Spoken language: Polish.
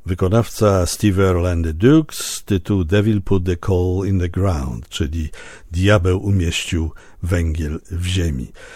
Wykonawca Steve Earle and the Dukes, tytuł Devil Put the Coal in the Ground, czyli Diabeł umieścił węgiel w ziemi.